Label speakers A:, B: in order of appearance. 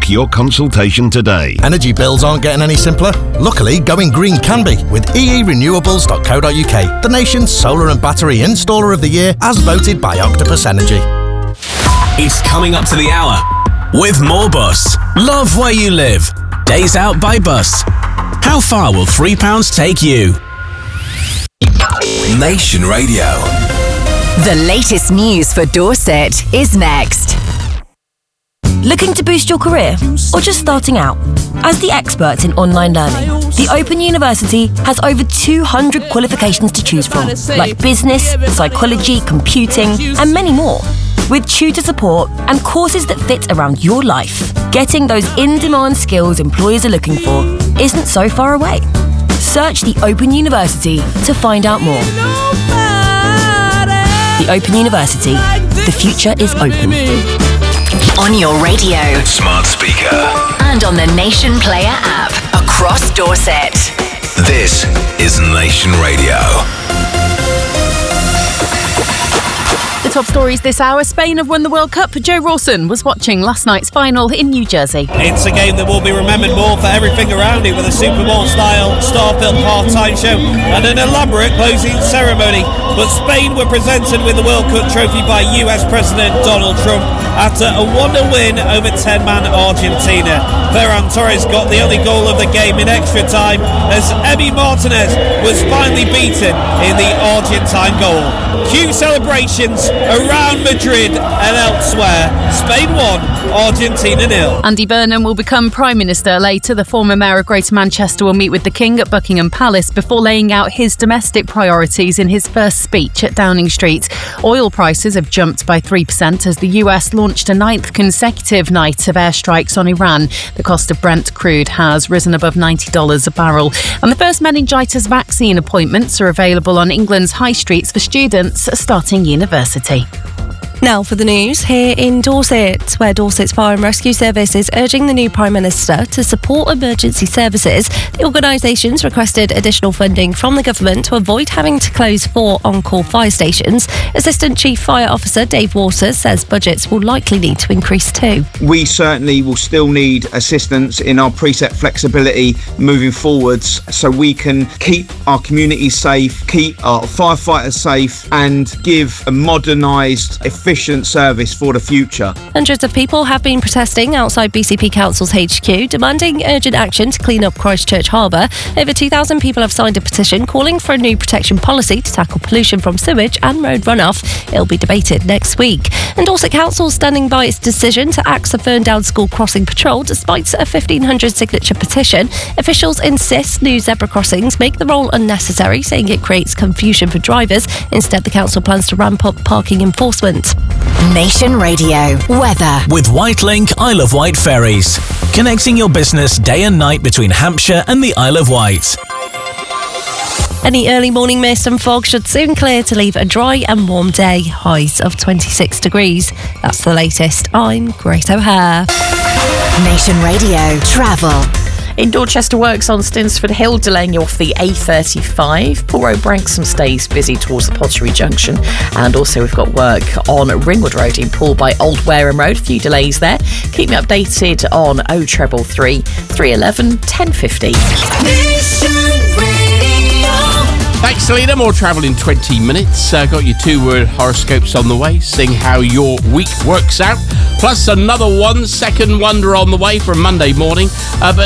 A: Book your consultation today.
B: Energy bills aren't getting any simpler. Luckily, going green can be with eerenewables.co.uk, the nation's solar and battery installer of the year as voted by Octopus Energy.
C: It's coming up to the hour with More Bus. Love where you live. Days out by bus. How far will £3 take you? Nation Radio.
D: The latest news for Dorset is next.
E: Looking to boost your career or just starting out? As the experts in online learning, the Open University has over 200 qualifications to choose from, like business, psychology, computing, and many more. With tutor support and courses that fit around your life, getting those in-demand skills employers are looking for isn't so far away. Search the Open University to find out more. The Open University. The future is open.
D: On your radio,
C: Smart speaker.
D: and on the Nation Player app across Dorset.
C: This is Nation Radio.
F: The top stories this hour. Spain have won the World Cup. Joe Rawson was watching last night's final in New Jersey.
G: It's a game that will be remembered more for everything around it, with a Super Bowl-style star-filled half-time show and an elaborate closing ceremony. But Spain were presented with the World Cup trophy by US President Donald Trump after a 1-0 win over 10-man Argentina. Ferran Torres got the only goal of the game in extra time as Emi Martinez was finally beaten in the Argentine goal. Cue celebrations around Madrid and elsewhere. Spain won, Argentina 0.
F: Andy Burnham will become Prime Minister later. The former Mayor of Greater Manchester will meet with the King at Buckingham Palace before laying out his domestic priorities in his first speech at Downing Street. Oil prices have jumped by 3% as the US launched a 9th consecutive night of airstrikes on Iran. The cost of Brent crude has risen above $90 a barrel. And the first meningitis vaccine appointments are available on England's high streets for students starting university.
H: Now for the news here in Dorset, where Dorset's Fire and Rescue Service is urging the new Prime Minister to support emergency services. The organisation's requested additional funding from the government to avoid having to close 4 on-call fire stations. Assistant Chief Fire Officer Dave Waters says budgets will likely need to increase too.
I: We certainly will still need assistance in our preset flexibility moving forwards so we can keep our communities safe, keep our firefighters safe and give a modernised, efficient service for the future.
H: Hundreds of people have been protesting outside BCP Council's HQ, demanding urgent action to clean up Christchurch Harbour. Over 2,000 people have signed a petition calling for a new protection policy to tackle pollution from sewage and road runoff. It'll be debated next week. And Dorset Council standing by its decision to axe a Ferndown School crossing patrol despite a 1,500 signature petition. Officials insist new zebra crossings make the role unnecessary, saying it creates confusion for drivers. Instead, the council plans to ramp up parking enforcement.
D: Nation Radio. Weather.
C: With Whitelink Isle of Wight ferries. Connecting your business day and night between Hampshire and the Isle of Wight.
H: Any early morning mist and fog should soon clear to leave a dry and warm day. Highs of 26 degrees. That's the latest. I'm Grace O'Hare.
D: Nation Radio. Travel.
F: In Dorchester, works on Stinsford Hill delaying you off the A35. Paul Road Branksome stays busy towards the Pottery Junction. And also we've got work on Ringwood Road in Poole by Old Wareham Road. A few delays there. Keep me updated on 0333 311 1050.
J: Thanks, Selena. More travel in 20 minutes. Got your 2-word horoscopes on the way, seeing how your week works out. Plus another 1 second wonder on the way from Monday morning. But